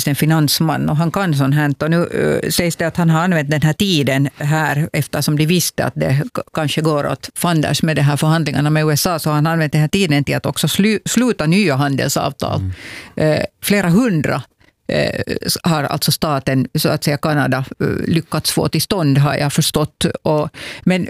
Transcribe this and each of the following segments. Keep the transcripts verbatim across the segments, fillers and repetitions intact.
faktiskt en finansman och han kan sånt här. Och nu uh, sägs det att han har använt den här tiden här eftersom de visste att det k- kanske går åt fanders med de här förhandlingarna med U S A, så har han använt den här tiden till att också slu- sluta nya handelsavtal. Mm. Uh, flera hundra uh, har alltså staten, så att säga Kanada, uh, lyckats få till stånd, har jag förstått. Och, men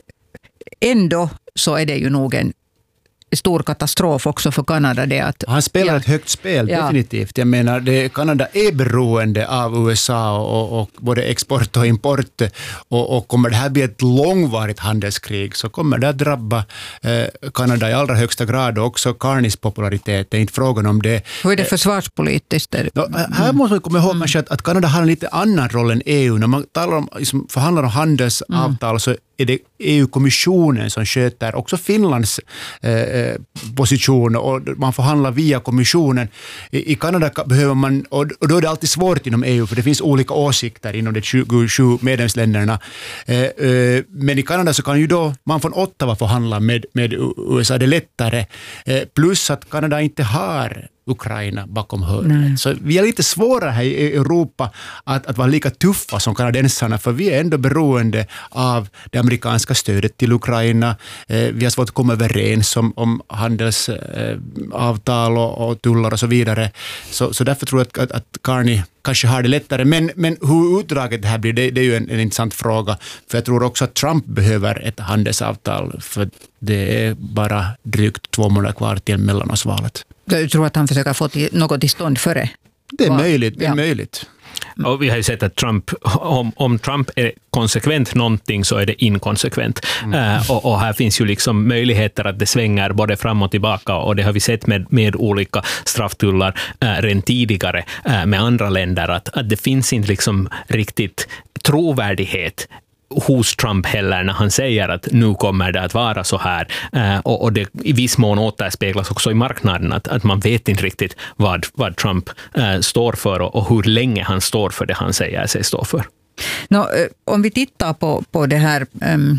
ändå så är det ju nog en stor katastrof också för Kanada. Det att, han spelar ja, ett högt spel, ja. definitivt. Jag menar, det, Kanada är beroende av U S A och, och både export och import. Och, och kommer det här bli ett långvarigt handelskrig så kommer det att drabba eh, Kanada i allra högsta grad och också Carneys popularitet. Det är inte frågan om det. Hur är det försvarspolitiskt? Mm. No, här måste man komma ihåg kanske att, att Kanada har en lite annan roll än E U. När man talar om, liksom, förhandlar om handelsavtal mm. så är det E U-kommissionen som sköter också Finlands eh, position och man förhandlar via kommissionen. I, i Kanada behöver man, och, och då är det alltid svårt inom E U för det finns olika åsikter inom de tjugosju medlemsländerna. Eh, eh, men i Kanada så kan ju då man från Ottawa förhandla med, med U S A, det är lättare. Eh, plus att Kanada inte har Ukraina bakom hörnet. Så vi är lite svåra här i Europa att, att vara lika tuffa som kanadensarna, för vi är ändå beroende av det amerikanska stödet till Ukraina. Eh, vi har svårt att komma överens om, om handelsavtal eh, och, och tullar och så vidare. Så, så därför tror jag att, att, att Carney kanske har det lättare. Men, men hur utdraget det här blir, det, det är ju en, en intressant fråga. För jag tror också att Trump behöver ett handelsavtal, för det är bara drygt två månader kvar till mellanårsvalet. Jag tror att han försöker få till, något till stånd före. Det är möjligt, det är ja. möjligt. Och vi har ju sett att Trump, om, om Trump är konsekvent någonting så är det inkonsekvent. Mm. Uh, och, och här finns ju liksom möjligheter att det svänger både fram och tillbaka, och det har vi sett med, med olika strafftullar uh, redan tidigare uh, med andra länder, att, att det finns inte liksom riktigt trovärdighet hos Trump heller när han säger att nu kommer det att vara så här. Uh, och, och det i viss mån återspeglas också i marknaden, att, att man vet inte riktigt vad, vad Trump uh, står för och, och hur länge han står för det han säger sig stå för. Nå, om vi tittar på, på det här um,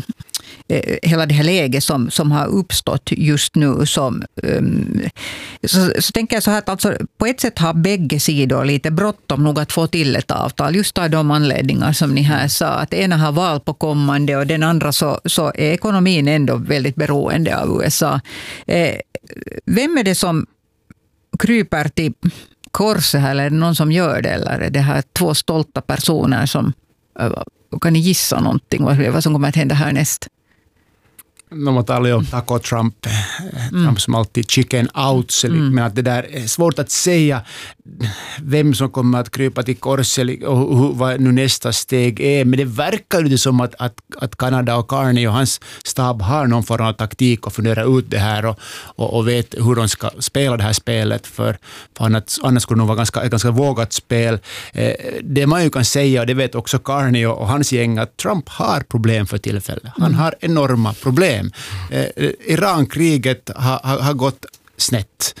hela det här läget som, som har uppstått just nu, som, um, så, så tänker jag så här att alltså, på ett sätt har bägge sidor lite bråttom nog att få till ett avtal, just av de anledningar som ni här sa, att ena har val på kommande och den andra så, så är ekonomin ändå väldigt beroende av U S A. Eh, vem är det som kryper till korset här, eller är det någon som gör det, eller är det här två stolta personer som, kan ni gissa någonting vad som kommer att hända härnäst? När man talar om taco Trump, mm. Trump som alltid chicken out, mm. men att det där är svårt att säga vem som kommer att krypa till korset och hur, vad nu nästa steg är. Men det verkar ju som att, att, att Kanada och Carney och hans stab har någon form av taktik och funderar ut det här och, och, och vet hur de ska spela det här spelet, för, för annars, annars skulle det nog vara ganska, ett ganska vågat spel. Eh, det man ju kan säga, och det vet också Carney och, och hans gäng, att Trump har problem för tillfället. Han har enorma problem. Eh, Irankriget har, har, har gått snett,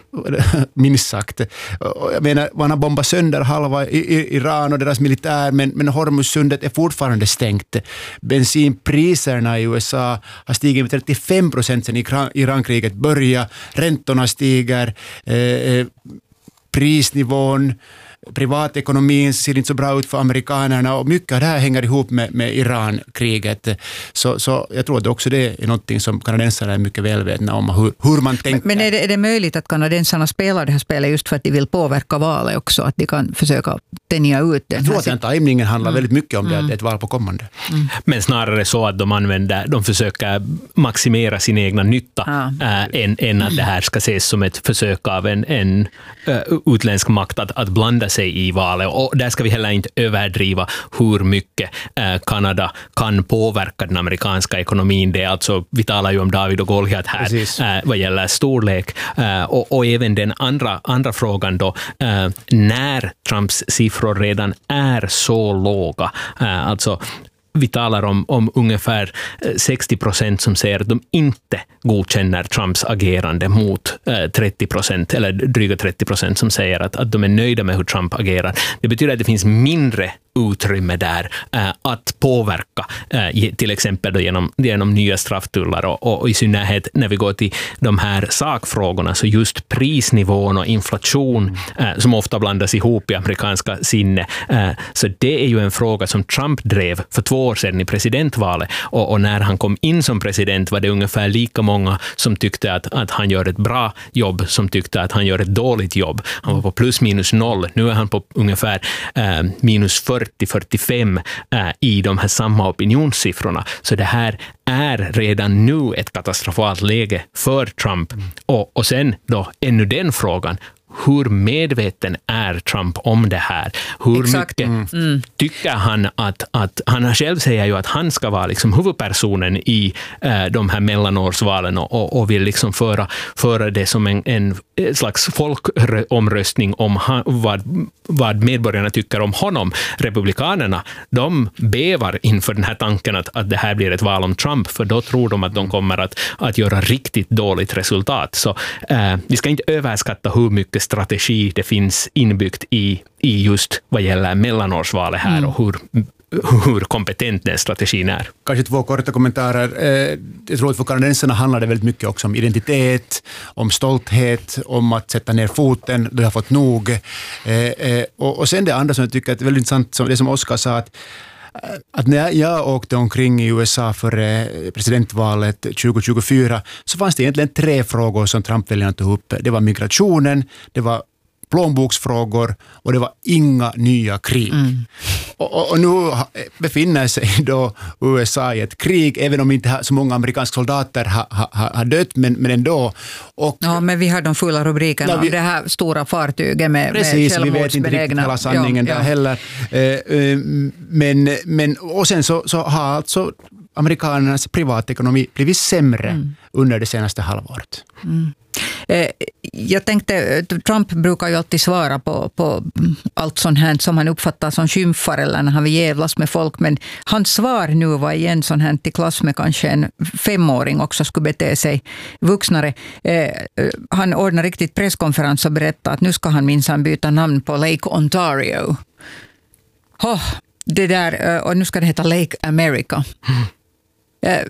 minst sagt. Jag menar, man har bombat sönder halva i, i, Iran och deras militär, men, men Hormuzsundet är fortfarande stängt. Bensinpriserna i U S A har stigit med trettiofem procent sedan Irankriget började. Räntorna stiger, eh, prisnivån, privatekonomin ser inte så bra ut för amerikanerna, och mycket av det här hänger ihop med, med Iran-kriget. Så, så jag tror att också det är något som kanadensarna är mycket välvetna om, hur, hur man tänker. Men är det, är det möjligt att kanadensarna spelar det här spelet just för att de vill påverka valet också, att de kan försöka tänja ut den? Jag tror att den tajmningen handlar mm. väldigt mycket om det, mm. att det är ett val på kommande. Mm. Men snarare så att de använder, de försöker maximera sin egna nytta ah. äh, än, än att det här ska ses som ett försök av en, en uh, utländsk makt att, att blanda sig i valet. Och där ska vi heller inte överdriva hur mycket eh, Kanada kan påverka den amerikanska ekonomin. Det är alltså, vi talar ju om David och Goliat här eh, vad gäller storlek. Eh, och, och även den andra, andra frågan då, eh, när Trumps siffror redan är så låga. Eh, alltså vi talar om, om ungefär sextio procent som säger att de inte godkänner Trumps agerande mot eh, trettio procent, eller dryga trettio procent som säger att, att de är nöjda med hur Trump agerar. Det betyder att det finns mindre utrymme där eh, att påverka, eh, till exempel då genom, genom nya strafftullar och, och i synnerhet när vi går till de här sakfrågorna, så just prisnivån och inflation eh, som ofta blandas ihop i amerikanska sinne. Eh, så det är ju en fråga som Trump drev för två år sedan i presidentvalet, och, och när han kom in som president var det ungefär lika många som tyckte att, att han gör ett bra jobb som tyckte att han gör ett dåligt jobb. Han var på plus minus noll. Nu är han på ungefär eh, minus fyrtio till fyrtiofem eh, i de här samma opinionssiffrorna. Så det här är redan nu ett katastrofalt läge för Trump. Mm. Och, och sen då ännu den frågan, hur medveten är Trump om det här? Hur Exakt. mycket Mm. tycker han att, att han själv säger ju att han ska vara liksom huvudpersonen i eh, de här mellanårsvalen och, och vill liksom föra, föra det som en, en slags folkomröstning om han, vad, vad medborgarna tycker om honom. Republikanerna, de bävar inför den här tanken att, att det här blir ett val om Trump, för då tror de att de kommer att, att göra riktigt dåligt resultat. Så eh, vi ska inte överskatta hur mycket strategi det finns inbyggt i, i just vad gäller mellanårsvalet här mm. och hur, hur kompetent den strategin är. Kanske två korta kommentarer. Jag tror att för kanadensarna handlar det väldigt mycket också om identitet, om stolthet, om att sätta ner foten, du har fått nog. Och sen det andra som jag tycker är väldigt intressant, det som Oskar sa, att att när jag åkte omkring i U S A för presidentvalet tjugo tjugofyra så fanns det egentligen tre frågor som Trump-väljarna tog upp. Det var migrationen, det var plånboksfrågor och det var inga nya krig. Mm. Och, och, och nu befinner sig då U S A i ett krig, även om inte så många amerikanska soldater har, har, har dött, men, men ändå. Och, ja, men vi har de fulla rubrikerna ja, vi, om det här stora fartyget med, precis, med självmordsbenägna. Precis, vi vet inte riktigt hela sanningen ja, där ja. heller. Eh, men, men, och sen så, så har alltså amerikanernas privatekonomi blivit sämre mm. under det senaste halvåret. Mm. Jag tänkte, Trump brukar ju alltid svara på, på allt sånt här som han uppfattar som skymfar eller när han vill jävlas med folk, men hans svar nu var igen sånt här till klass med kanske en femåring också skulle bete sig vuxnare. Han ordnar riktigt presskonferens och berättar att nu ska han minsann byta namn på Lake Ontario. Oh, det där, och nu ska det heta Lake America. Mm.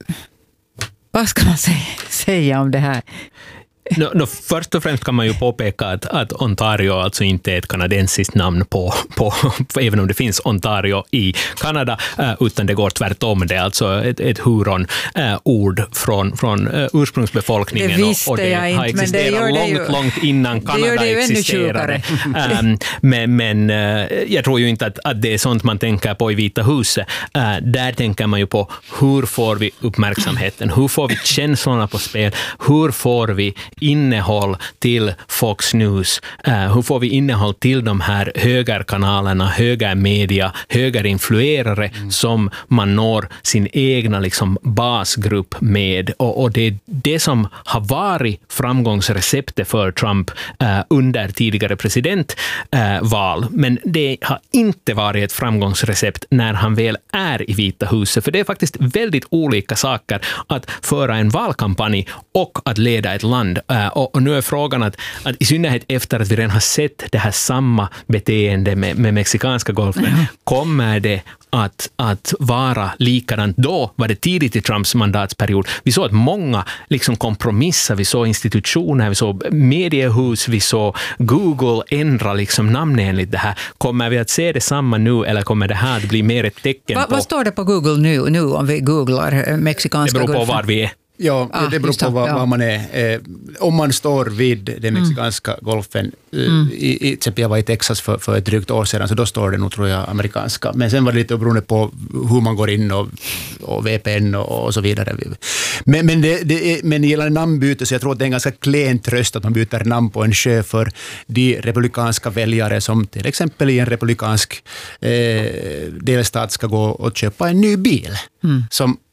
Vad ska man säga, säga om det här? No, no, först och främst kan man ju påpeka att, att Ontario alltså inte är ett kanadensiskt namn på, på, även om det finns Ontario i Kanada, uh, utan det går tvärtom. Det är alltså ett, ett huron-ord uh, från, från uh, ursprungsbefolkningen. Det visste och, och det jag inte, har existerat men det gör långt, det ju, långt innan Kanada det det existerade. um, men men uh, jag tror ju inte att, att det är sånt man tänker på i Vita huset. Uh, där tänker man ju på hur får vi uppmärksamheten, hur får vi känslorna på spel, hur får vi innehåll till Fox News. Uh, hur får vi innehåll till de här högerkanalerna, högermedia, högerinfluerare mm. som man når sin egna liksom, basgrupp med. Och, och det är det som har varit framgångsreceptet för Trump uh, under tidigare presidentval. Uh, Men det har inte varit ett framgångsrecept när han väl är i Vita huset. För det är faktiskt väldigt olika saker att föra en valkampanj och att leda ett land. Uh, och, och nu är frågan att, att i synnerhet efter att vi redan har sett det här samma beteende med, med mexikanska golfen, mm. kommer det att, att vara likadant. Då var det tidigt i Trumps mandatsperiod. Vi såg att många liksom kompromissar, vi såg institutioner, vi såg mediehus, vi såg Google ändra liksom namnen enligt det här. Kommer vi att se det samma nu eller kommer det här att bli mer ett tecken Va, på... Vad står det på Google nu, nu om vi googlar mexikanska golfen? Det beror på var vi är. Ja, ah, det beror på var, ja. var man är. Eh, om man står vid den mexikanska mm. golfen, eh, mm. i, i, till exempel jag var i Texas för, för ett drygt år sedan, så då står det nog tror jag amerikanska. Men sen var det lite beroende på hur man går in och, och V P N och, och så vidare. Men, men, det, det är, men gällande namnbyte, så jag tror att det är en ganska klen tröst att man byter namn på en sjö för de republikanska väljare som till exempel i en republikansk eh, delstat ska gå och köpa en ny bil. Mm. Som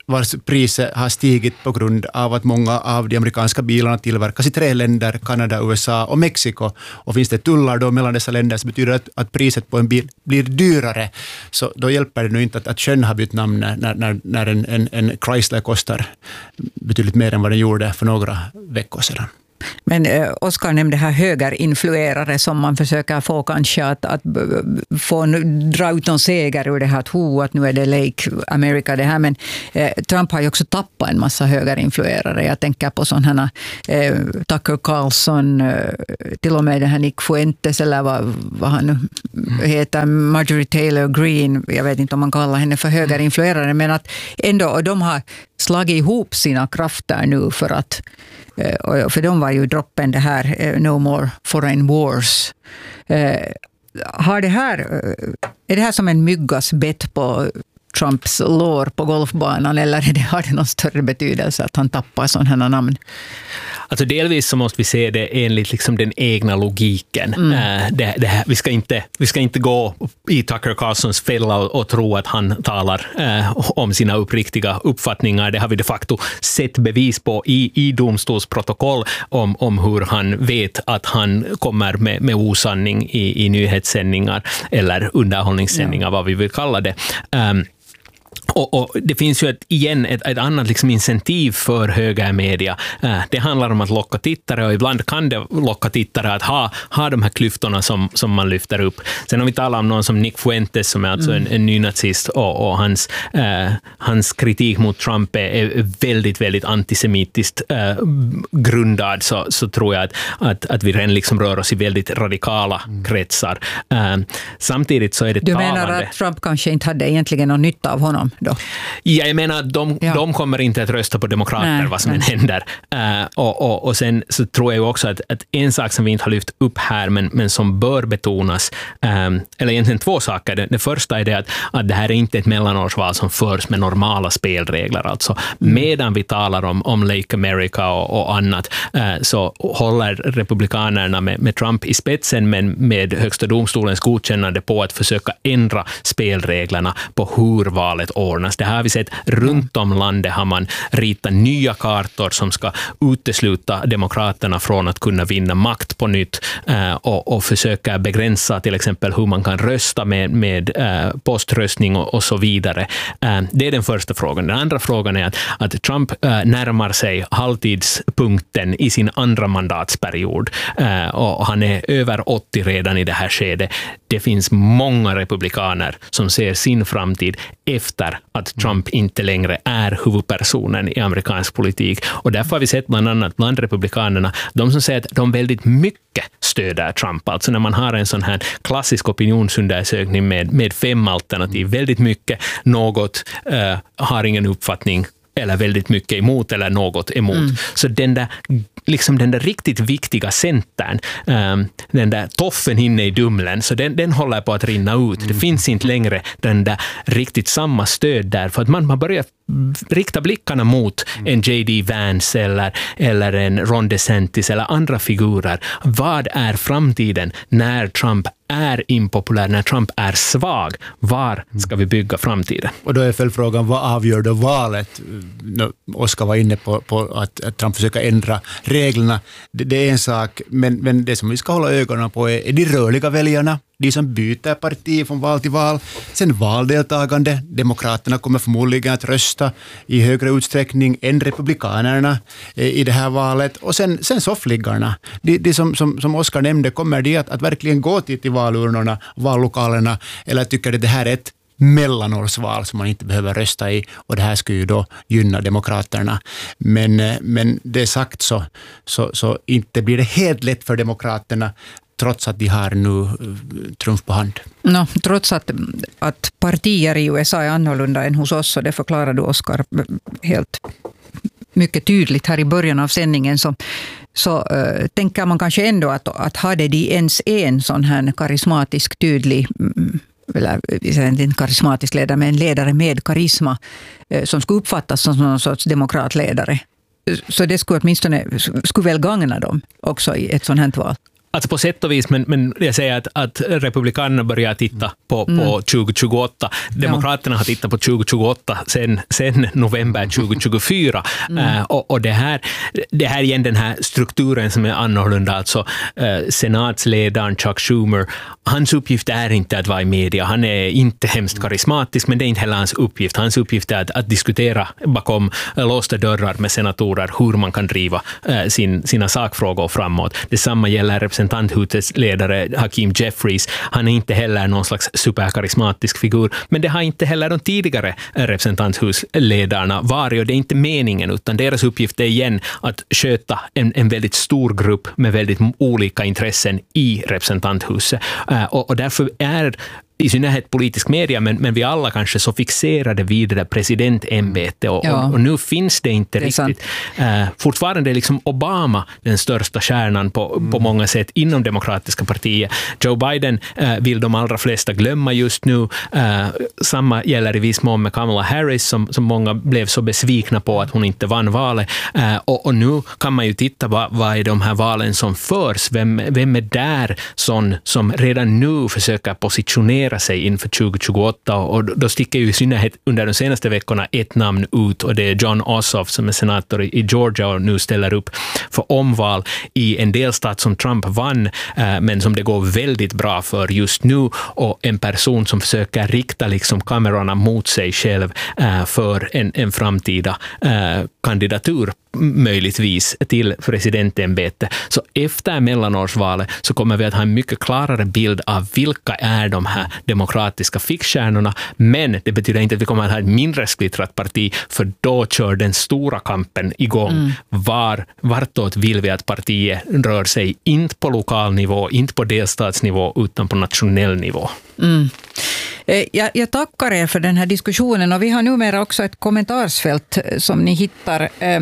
vars priser har stigit på grund av att många av de amerikanska bilarna tillverkas i tre länder, Kanada, U S A och Mexiko. Och finns det tullar då mellan dessa länder så betyder det att, att priset på en bil blir dyrare. Så då hjälper det nu inte att, att Sjön har bytt namn när, när, när en, en, en Chrysler kostar betydligt mer än vad den gjorde för några veckor sedan. Men eh, Oskar nämnde här högerinfluerare som man försöker få kanske att, att få dra ut någon seger ur det här att, ho, att nu är det Lake America det här. Men eh, Trump har ju också tappat en massa högerinfluerare. Jag tänker på sådana eh, Tucker Carlson, eh, till och med den här Nick Fuentes eller vad, vad han nu heter, Marjorie Taylor Greene. Jag vet inte om man kallar henne för högerinfluerare, men att ändå, och de har slagit ihop sina krafter nu för att för de var ju droppen det här No More Foreign Wars. Har det här, är det här som en myggas bett på Trumps lår på golfbanan, eller är det, har det någon större betydelse att han tappar sådana här namn? Alltså delvis så måste vi se det enligt liksom den egna logiken. Mm. Uh, det, det här, vi, ska inte, vi ska inte gå i Tucker Carlsons fälla och, och tro att han talar uh, om sina uppriktiga uppfattningar. Det har vi de facto sett bevis på i, i domstolsprotokoll om, om hur han vet att han kommer med, med osanning i, i nyhetssändningar eller underhållningssändningar, ja. Vad vi vill kalla det. Um, Och, och det finns ju ett, igen ett, ett annat liksom incentiv för högermedia. Eh, det handlar om att locka tittare, och ibland kan det locka tittare att ha, ha de här klyftorna som, som man lyfter upp. Sen om vi talar om någon som Nick Fuentes som är alltså mm. en, en nynazist och, och hans, eh, hans kritik mot Trump är, är väldigt, väldigt antisemitiskt eh, grundad, så, så tror jag att, att, att vi redan liksom rör oss i väldigt radikala mm. kretsar. Eh, samtidigt så är det du talande. Du menar att Trump kanske inte hade egentligen någon nytta av honom? Då. Ja, jag menar att de, ja. de kommer inte att rösta på demokrater, nej, vad som än händer. Uh, och, och, och sen så tror jag också att, att en sak som vi inte har lyft upp här men, men som bör betonas, um, eller egentligen två saker. Det, det första är det att, att det här är inte ett mellanårsval som förs med normala spelregler. Alltså mm. medan vi talar om, om Lake America och, och annat uh, så håller republikanerna med, med Trump i spetsen men med högsta domstolens godkännande på att försöka ändra spelreglerna på hur valet ordnas. Det här har vi sett runt om landet, har man ritat nya kartor som ska utesluta demokraterna från att kunna vinna makt på nytt eh, och, och försöka begränsa till exempel hur man kan rösta med, med eh, poströstning och, och så vidare. Eh, det är den första frågan. Den andra frågan är att, att Trump eh, närmar sig halvtidspunkten i sin andra mandatsperiod eh, och han är över åttio redan i det här skedet. Det finns många republikaner som ser sin framtid efter att Trump inte längre är huvudpersonen i amerikansk politik. Och därför har vi sett bland annat bland republikanerna, de som säger att de väldigt mycket stöder Trump. Alltså när man har en sån här klassisk opinionsundersökning med, med fem alternativ, väldigt mycket, något uh, har ingen uppfattning eller väldigt mycket emot eller något emot. Mm. Så den där, liksom den där riktigt viktiga centern, um, den där toffen inne i dumlen, så den, den håller på att rinna ut. Mm. Det finns inte längre den där riktigt samma stöd där, för att man, man börjar rikta blickarna mot mm. en J D Vance eller, eller en Ron DeSantis eller andra figurer. Vad är framtiden när Trump är impopulär, när Trump är svag? Var ska vi bygga framtiden? Och då är följdfrågan, vad avgör då valet? Oskar var inne på, på att, att Trump försöker ändra reglerna. Det, det är en sak, men, men det som vi ska hålla ögonen på är, är de rörliga väljarna, de som byter parti från val till val. Sen valdeltagande. Demokraterna kommer förmodligen att rösta i högre utsträckning än republikanerna i det här valet. Och sen, sen soffliggarna. De, de som, som, som Oskar nämnde, kommer de att, att verkligen gå till, till valurnorna, vallokalerna, eller tycker att det här är ett mellanårsval som man inte behöver rösta i, och det här skulle ju då gynna demokraterna. Men, men det sagt så, så, så inte blir det helt lätt för demokraterna trots att de har nu trumf på hand. No, trots att, att partier i U S A är annorlunda än hos oss, och det förklarar du, Oskar, helt mycket tydligt här i början av sändningen, så, så uh, tänker man kanske ändå att, att hade de ens en sån här karismatisk, tydlig, eller inte karismatisk ledare, men en ledare med karisma uh, som skulle uppfattas som någon sorts demokratledare. Så det skulle åtminstone skulle väl gagna dem också i ett sånt här val. Alltså på sätt och vis, men, men jag säger att, att republikanerna börjar titta på, mm. på tjugo tjugoåtta. Demokraterna ja. har tittat på tjugo tjugoåtta sen, sen november tjugo tjugofyra. Mm. Uh, och och det, här, det här igen den här strukturen som är annorlunda. Alltså uh, senatsledaren Chuck Schumer, hans uppgift är inte att vara i media. Han är inte hemskt karismatisk, men det är inte heller hans uppgift. Hans uppgift är att, att diskutera bakom uh, låsta dörrar med senatorer hur man kan driva uh, sin, sina sakfrågor framåt. Detsamma gäller representanthusets ledare Hakeem Jeffries. Han är inte heller någon slags superkarismatisk figur, men det har inte heller de tidigare representanthusledarna varit, och det är inte meningen, utan deras uppgift är igen att sköta en, en väldigt stor grupp med väldigt olika intressen i representanthuset. Uh, och, och därför är i synnerhet politisk media, men, men vi alla kanske så fixerade vid det där presidentämbetet och, ja. och, och nu finns det inte det riktigt. Uh, fortfarande är liksom Obama den största stjärnan på, mm. på många sätt inom demokratiska partiet. Joe Biden uh, vill de allra flesta glömma just nu. Uh, samma gäller i viss mån med Kamala Harris som, som många blev så besvikna på att hon inte vann valet. Uh, och, och nu kan man ju titta på vad är de här valen som förs. Vem, vem är där som, som redan nu försöker positionera sig inför tjugo tjugoåtta, och då sticker ju i synnerhet under de senaste veckorna ett namn ut, och det är John Ossoff som är senator i Georgia och nu ställer upp för omval i en delstat som Trump vann, eh, men som det går väldigt bra för just nu, och en person som försöker rikta liksom kamerorna mot sig själv eh, för en, en framtida eh, kandidatur möjligtvis till presidentämbetet. Så efter mellanårsvalet så kommer vi att ha en mycket klarare bild av vilka är de här demokratiska fixstjärnorna, men det betyder inte att vi kommer att ha ett mindre splittrat parti, för då kör den stora kampen igång. Mm. Var, vartåt vill vi att partiet rör sig, inte på lokal nivå, inte på delstatsnivå, utan på nationell nivå. Mm. Jag, jag tackar er för den här diskussionen, och vi har numera också ett kommentarsfält som ni hittar eh,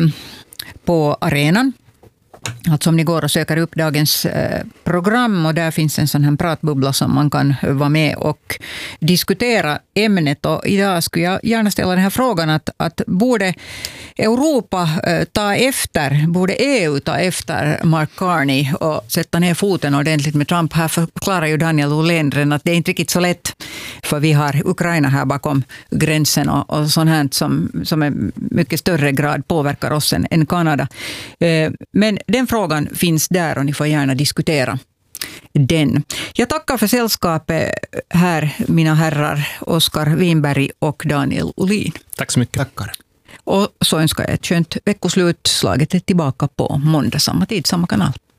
på arenan. Alltså om ni går och söker upp dagens eh, program, och där finns en sån här pratbubbla som man kan vara med och diskutera ämnet. Och idag skulle jag gärna ställa den här frågan att, att borde Europa eh, ta efter, borde E U ta efter Mark Carney och sätta ner foten ordentligt med Trump? Här förklarar ju Daniel Olendren att det är inte riktigt så lätt, för vi har Ukraina här bakom gränsen och, och sånt här som, som är mycket större grad påverkar oss än, än Kanada. Eh, men den frågan finns där, och ni får gärna diskutera den. Jag tackar för sällskapet här, mina herrar Oskar Winberg och Daniel Olin. Tack så mycket. Tackar. Och så önskar jag ett skönt veckoslut. Slaget är tillbaka på måndag, samma tid, samma kanal.